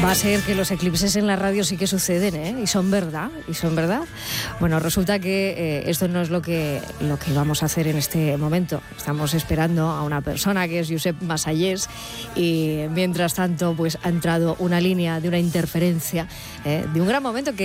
Va a ser que los eclipses en la radio sí que suceden, ¿eh? Y son verdad. Bueno, resulta que esto no es lo que vamos a hacer en este momento. Estamos esperando a una persona que es Josep Masallés y mientras tanto pues ha entrado una línea de una interferencia de un gran momento que